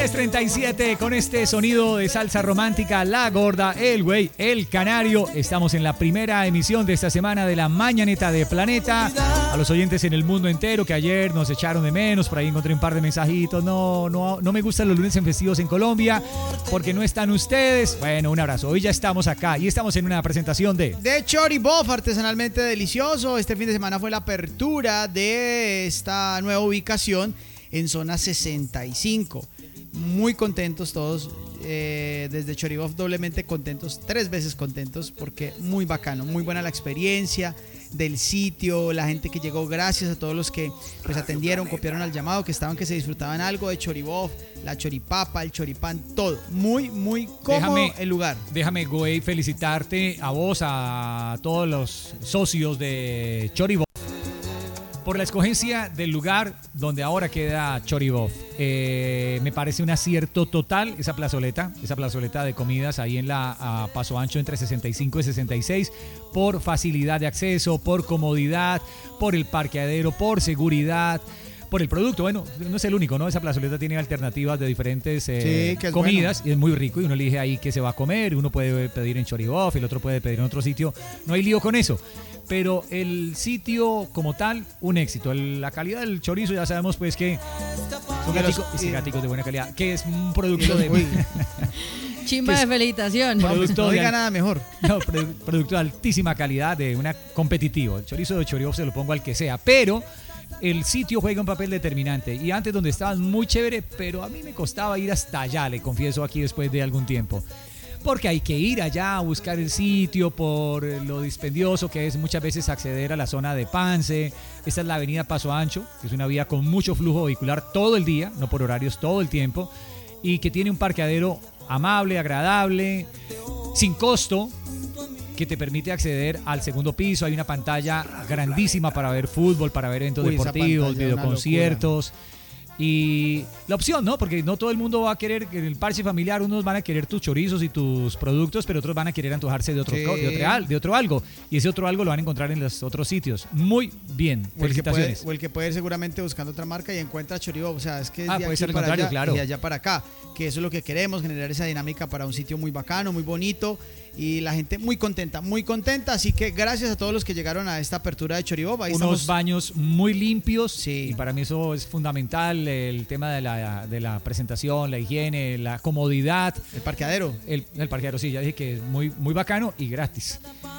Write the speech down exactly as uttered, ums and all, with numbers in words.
diez treinta y siete con este sonido de salsa romántica, La Gorda, El Güey, El Canario. Estamos en la primera emisión de esta semana de la Mañaneta de Planeta. A los oyentes en el mundo entero que ayer nos echaron de menos, por ahí encontré un par de mensajitos. No, no, no me gustan los lunes en festivos en Colombia porque no están ustedes. Bueno, un abrazo. Hoy ya estamos acá y estamos en una presentación de... De Choribof, artesanalmente delicioso. Este fin de semana fue la apertura de esta nueva ubicación en zona sesenta y cinco. Muy contentos todos, eh, desde Choribof doblemente contentos, tres veces contentos, porque muy bacano, muy buena la experiencia del sitio, la gente que llegó, gracias a todos los que pues atendieron, copiaron al llamado, que estaban, que se disfrutaban algo de Choribof, la choripapa, el choripán, todo, muy, muy cómodo déjame, el lugar. Déjame, güey, felicitarte a vos, a todos los socios de Choribof, por la escogencia del lugar donde ahora queda Choribof. Eh, me parece un acierto total esa plazoleta, esa plazoleta de comidas ahí en la Paso Ancho entre sesenta y cinco y sesenta y seis, por facilidad de acceso, por comodidad, por el parqueadero, por seguridad, por el producto. Bueno, no es el único, ¿no? Esa plazoleta tiene alternativas de diferentes eh, sí, comidas, bueno. Y es muy rico y uno elige ahí qué se va a comer. Uno puede pedir en Choribof, el otro puede pedir en otro sitio. No hay lío con eso. Pero el sitio como tal, un éxito. El, la calidad del chorizo, ya sabemos pues que son gaticos, sí, gaticos de buena calidad, que es un producto de... Chimba de felicitación. Producto no diga nada mejor. No, producto de altísima calidad, de una competitivo. El chorizo de Choribof se lo pongo al que sea, pero el sitio juega un papel determinante. Y antes donde estaban muy chévere, pero a mí me costaba ir hasta allá, le confieso aquí después de algún tiempo. Porque hay que ir allá a buscar el sitio por lo dispendioso que es muchas veces acceder a la zona de Pance. Esta es la avenida Paso Ancho, que es una vía con mucho flujo vehicular todo el día, no por horarios, todo el tiempo, y que tiene un parqueadero amable, agradable, sin costo, que te permite acceder al segundo piso. Hay una pantalla grandísima para ver fútbol, para ver eventos Uy, deportivos, videoconciertos. Y la opción, ¿no? Porque no todo el mundo va a querer, en el parche familiar, unos van a querer tus chorizos y tus productos, pero otros van a querer antojarse de otro, sí. de, otro, de otro algo. Y ese otro algo lo van a encontrar en los otros sitios. Muy bien, o felicitaciones. El puede, o el que puede ir seguramente buscando otra marca y encuentra Choribof. O sea, es que es ah, de puede aquí ser el para contrario, allá claro. y de allá para acá. Que eso es lo que queremos, generar esa dinámica para un sitio muy bacano, muy bonito. Y la gente muy contenta, muy contenta. Así que gracias a todos los que llegaron a esta apertura de Choribof. Ahí Unos estamos... baños muy limpios. Sí. Y para mí eso es fundamental. El tema de la, de la presentación, la higiene, la comodidad. El parqueadero. El, el parqueadero, sí, ya dije que es muy, muy bacano y gratis.